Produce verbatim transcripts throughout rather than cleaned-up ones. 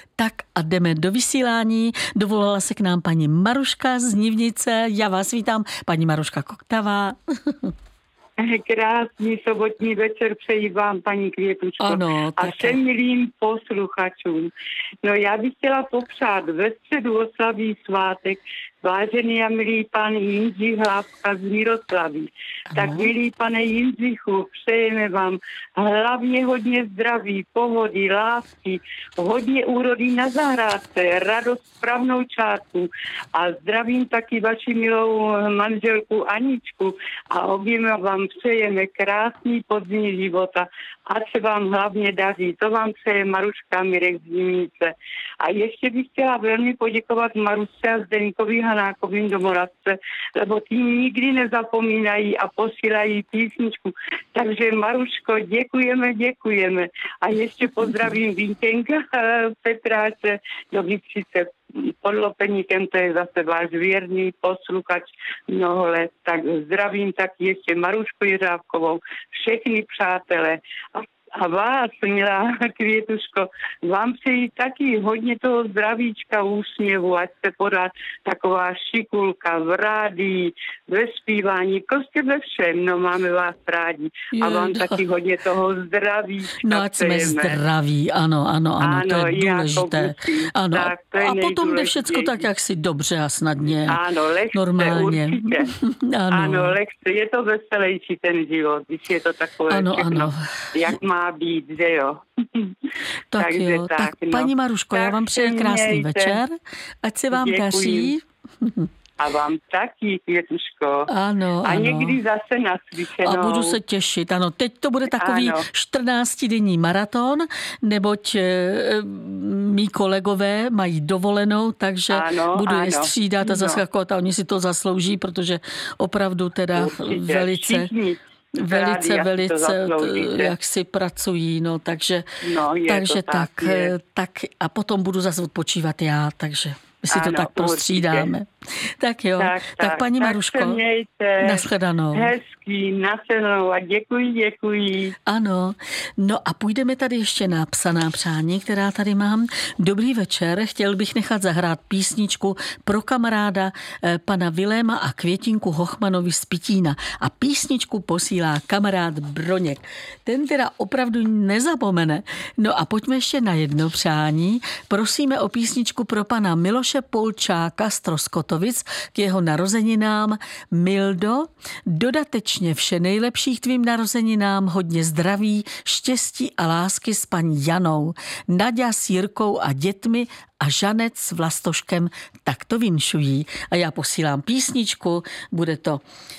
Tak a jdeme do vysílání. Dovolala se k nám paní Maruška z Nivnice. Já vás vítám, paní Maruška Koktavá. Krásný sobotní večer přeji vám, paní Květuško. Ano, a všem milým posluchačům. No já bych chtěla popřát ve středu oslaví svátek vážený a milý pan Jindřich Hlávka z Miroslaví. Tak milý pane Jindřichu, přejeme vám hlavně hodně zdraví, pohody, lásky, hodně úrody na zahrádce, radost správnou čárku a zdravím taky vaši milou manželku Aničku a oběma vám přejeme krásný podzim života. Ať se vám hlavně daří. To vám přeje Maruška Mirek z Nivnice. A ještě bych chtěla velmi poděkovat Marušce a Zdenkovi Hanákovým Domoradce, lebo ty nikdy nezapomínají a posílají písničku. Takže Maruško, děkujeme, děkujeme. A ještě pozdravím Víntěnka Petráče do Vítřice pod Lopeníkem, to je zase váš věrný posluchač mnoho let. Tak zdravím taky ještě Marušku Jiřávkovou, všechny přátelé. A A vás, milá Květuško, vám přeji taky hodně toho zdravíčka, úsměvu, ať se podá taková šikulka v rádii, ve zpívání, prostě ve všem, no máme vás rádi. A vám Je, taky hodně toho zdravíčka. No ať jsme přejeme. zdraví, ano, ano, ano, Ano, to je důležité. Jako Ano, tak, to je a potom jde všecko nejdůležitější. tak, jak si dobře a snadně. Ano, lehce, normálně. určitě. Ano. Ano, lehce, je to veselější ten život, když je to takové Ano, všechno, ano. jak má být, že jo. Tak Takže jo, tak, tak, no. paní Maruško, já Tak vám přeji se krásný mějte. večer, ať se vám Děkuji. daří. A vám taky, Květuško. Ano, A ano. někdy zase naslyšenou. A budu se těšit. Ano, teď to bude takový Ano. čtrnáctidenní maraton, neboť e, mý kolegové mají dovolenou, takže Ano, budu je ano. střídat a No. zaskakovat a oni si to zaslouží, protože opravdu teda Určitě. velice... Všichni Velice, rádi, jak to velice, zasloužíte. jak si pracují, no, takže, No, je takže to tak, tak, je. tak a potom budu zase odpočívat já, takže my si to Ano, tak prostřídáme. Tak jo, tak, Tak, tak paní tak Maruško, se mějte. nashledanou. Hezký, nashledanou a děkuji, děkuji. Ano, no a půjdeme tady ještě na psaná přání, která tady mám. Dobrý večer, chtěl bych nechat zahrát písničku pro kamaráda eh, pana Viléma a Květinku Hochmanovi z Pitína. A písničku posílá kamarád Broněk. Ten teda opravdu nezapomene. No a pojďme ještě na jedno přání. Prosíme o písničku pro pana Miloše Polčáka z Troskotovic k jeho narozeninám. Mildo, dodatečně vše nejlepší k tvým narozeninám, hodně zdraví, štěstí a lásky s paní Janou, Naďa s Jirkou a dětmi a Žanet s Vlastoškem takto vinšují. A já posílám písničku, bude to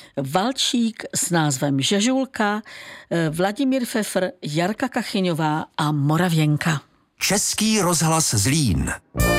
Valčík s názvem Žežulka, Vladimír Fefr, Jarka Kachyňová a Moravěnka. Český rozhlas Zlín.